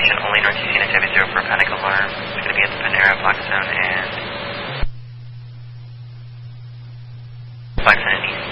information, only North Houston 70 for panic alarm. It's going to be at the Panera, Blackstone, and East.